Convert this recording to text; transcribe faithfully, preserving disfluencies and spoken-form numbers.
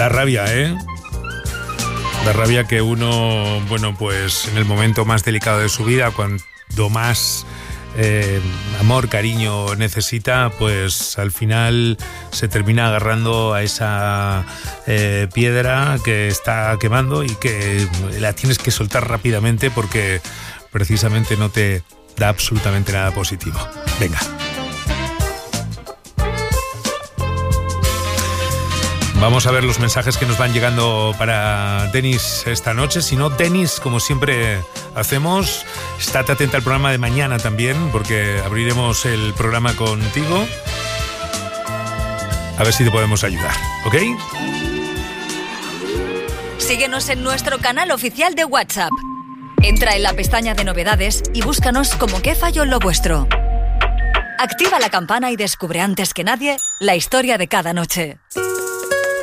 Da rabia, ¿eh? Da rabia que uno, bueno, pues en el momento más delicado de su vida, cuando más eh, amor, cariño necesita, pues al final se termina agarrando a esa eh, piedra que está quemando y que la tienes que soltar rápidamente porque precisamente no te da absolutamente nada positivo. Venga. Vamos a ver los mensajes que nos van llegando para Denis esta noche. Si no, Denis, como siempre hacemos, estate atenta al programa de mañana también, porque abriremos el programa contigo. A ver si te podemos ayudar, ¿ok? Síguenos en nuestro canal oficial de WhatsApp. Entra en la pestaña de novedades y búscanos como ¿Qué falló en lo vuestro? Activa la campana y descubre antes que nadie la historia de cada noche.